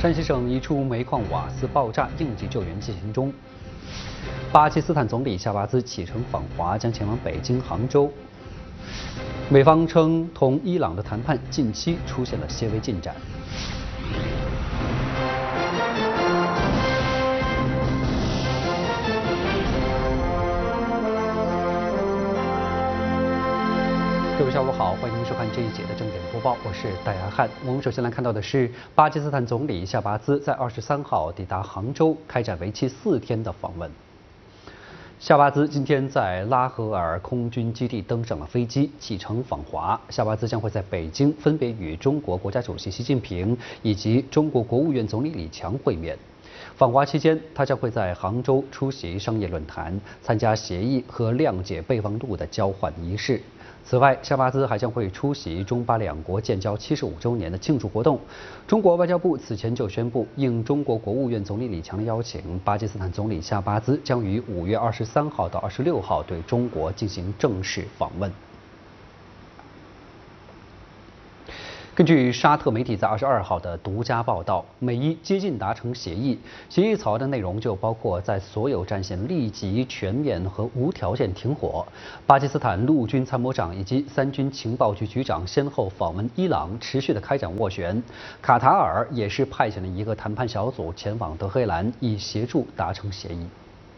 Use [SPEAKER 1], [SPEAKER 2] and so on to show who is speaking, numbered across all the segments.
[SPEAKER 1] 山西省一处煤矿瓦斯爆炸，应急救援进行中。巴基斯坦总理夏巴兹启程访华，将前往北京、杭州。美方称，同伊朗的谈判近期出现了些微进展。各位下午好，欢迎收看这一节的正点播报，我是戴亚汉。我们首先来看到的是，巴基斯坦总理夏巴兹在23号抵达杭州，开展为期4天的访问。夏巴兹今天在拉合尔空军基地登上了飞机，启程访华。夏巴兹将会在北京分别与中国国家主席习近平以及中国国务院总理李强会面。访华期间，他将会在杭州出席商业论坛，参加协议和谅解备忘录的交换仪式。此外，夏巴兹还将会出席中巴两国建交75周年的庆祝活动。中国外交部此前就宣布，应中国国务院总理李强的邀请，巴基斯坦总理夏巴兹将于5月23号到26号对中国进行正式访问。根据沙特媒体在22号的独家报道，美伊接近达成协议，协议草案的内容就包括在所有战线立即、全面和无条件停火。巴基斯坦陆军参谋长以及3军情报局局长先后访问伊朗，持续的开展斡旋。卡塔尔也是派遣了一个谈判小组前往德黑兰，以协助达成协议。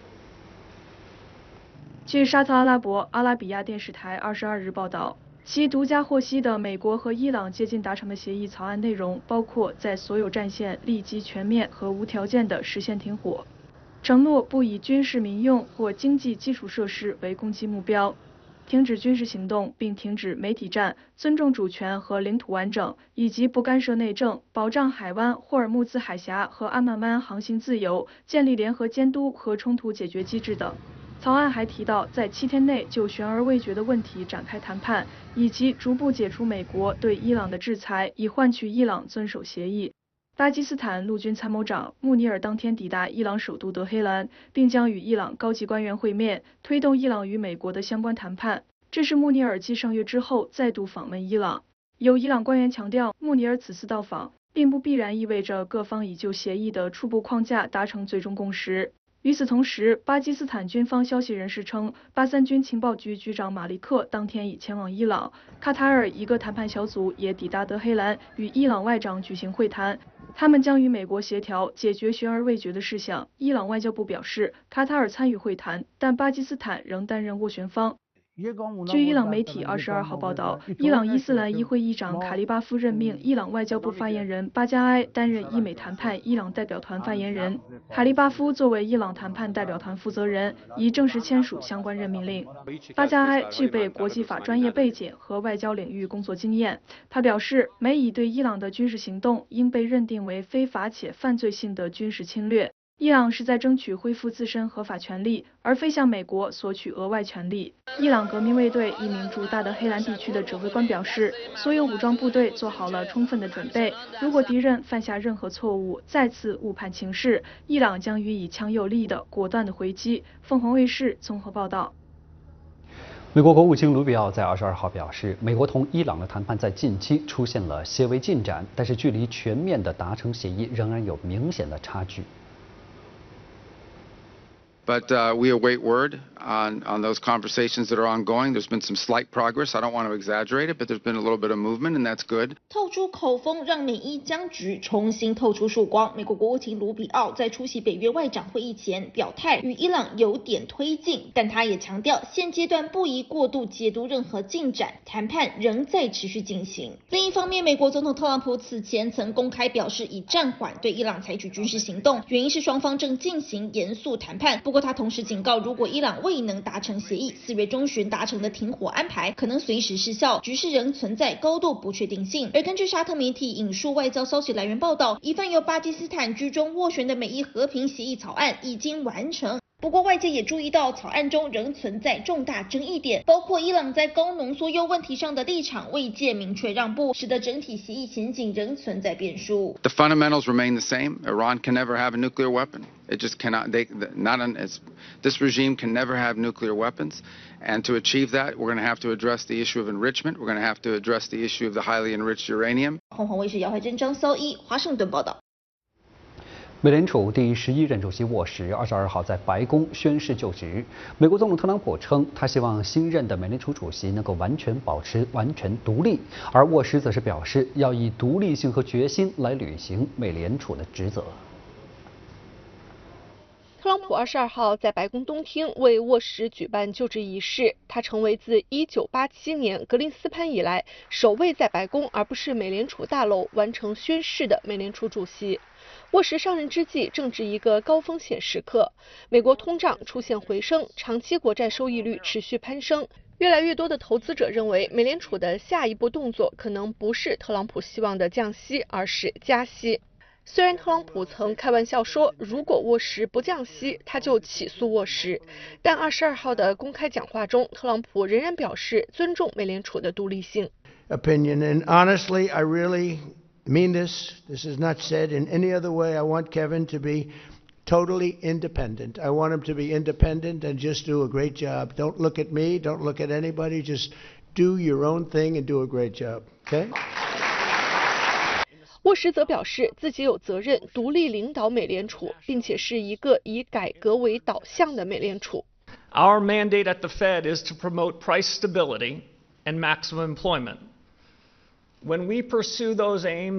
[SPEAKER 2] 据沙特阿拉伯阿拉比亚电视台22日报道，其独家获悉的美国和伊朗接近达成的协议草案内容包括在所有战线立即、全面和无条件地实现停火，承诺不以军事民用或经济基础设施为攻击目标，停止军事行动并停止媒体战，尊重主权和领土完整，以及不干涉内政，保障海湾、霍尔木兹海峡和安曼湾航行自由，建立联合监督和冲突解决机制等。草案还提到，在7天内就悬而未决的问题展开谈判，以及逐步解除美国对伊朗的制裁，以换取伊朗遵守协议。巴基斯坦陆军参谋长穆尼尔当天抵达伊朗首都德黑兰，并将与伊朗高级官员会面，推动伊朗与美国的相关谈判。这是穆尼尔继上月之后再度访问伊朗。有伊朗官员强调，穆尼尔此次到访并不必然意味着各方已就协议的初步框架达成最终共识。与此同时，巴基斯坦军方消息人士称，巴3军情报局局长马利克当天已前往伊朗。卡塔尔一个谈判小组也抵达德黑兰，与伊朗外长举行会谈。他们将与美国协调解决悬而未决的事项。伊朗外交部表示，卡塔尔参与会谈，但巴基斯坦仍担任斡旋方。据伊朗媒体22号报道，伊朗伊斯兰议会议长卡利巴夫任命伊朗外交部发言人巴加埃担任伊美谈判伊朗代表团发言人。卡利巴夫作为伊朗谈判代表团负责人，已正式签署相关任命令。巴加埃具备国际法专业背景和外交领域工作经验。他表示，美以对伊朗的军事行动应被认定为非法且犯罪性的军事侵略。伊朗是在争取恢复自身合法权利，而非向美国索取额外权利。伊朗革命卫队一名驻大德黑兰地区的指挥官表示，所有武装部队做好了充分的准备，如果敌人犯下任何错误，再次误判情势，伊朗将予以强有力的、果断的回击。凤凰卫视综合报道。
[SPEAKER 1] 美国国务卿卢比奥在22号表示，美国同伊朗的谈判在近期出现了些微进展，但是距离全面的达成协议仍然有明显的差距。
[SPEAKER 3] But we await word on those conversations that are ongoing. There's been some slight progress. I don't want to exaggerate it, but there's been a little bit of movement, and that's good.
[SPEAKER 4] 透出口风，让美伊僵局重新透出曙光。美国国务卿卢比奥在出席北约外长会议前表态，与伊朗有点推进，但他也强调，现阶段不宜过度解读任何进展，谈判仍在持续进行。另一方面，美国总统特朗普此前曾公开表示，已暂缓对伊朗采取军事行动，原因是双方正进行严肃谈判。不过他同时警告，如果伊朗未能达成协议，4月中旬达成的停火安排可能随时失效，局势仍存在高度不确定性。而根据沙特媒体引述外交消息来源报道，一份由巴基斯坦居中斡旋的美伊和平协议草案已经完成。不过外界也注意到，草案中仍存在重大争议点，包括伊朗在高浓缩铀问题上的立场未见明确让步，使得整体协议前景仍存在变数。
[SPEAKER 3] The fundamentals remain the same. Iran can never have a nuclear weapon. It just cannot. This regime can never have nuclear weapons. And to achieve that, we're going to have to address the issue of enrichment. We're going to have to address the issue of the highly enriched uranium.
[SPEAKER 4] 凤凰卫视姚怀珍、张骚一华盛顿报道。
[SPEAKER 1] 美联储第11任主席沃什22号在白宫宣誓就职。美国总统特朗普称，他希望新任的美联储主席能够完全独立，而沃什则是表示要以独立性和决心来履行美联储的职责。
[SPEAKER 5] 特朗普22号在白宫东厅为沃什举办就职仪式，他成为自1987年格林斯潘以来首位在白宫而不是美联储大楼完成宣誓的美联储主席。沃什上任之际正值一个高风险时刻，美国通胀出现回升，长期国债收益率持续攀升。越来越多的投资者认为，美联储的下一步动作可能不是特朗普希望的降息，而是加息。虽然特朗普曾开玩笑说，如果沃什不降息，他就起诉沃什，但22号的公开讲话中，特朗普仍然表示尊重美联储的独立性。
[SPEAKER 6] Opinion, and honestly, I really mean this. This is not said in any other way. I want Kevin to be totally independent. I want him to be independent and just do a great job. Don't look at me. Don't look at anybody. Just do your own thing and do a great job. Okay?
[SPEAKER 5] 沃什则表示自己有责任独立领导美联储，并且是一个以改革为导向的美联储。
[SPEAKER 7] Our mandate at the Fed is to promote price stability and maximum employment. When we pursue those aims,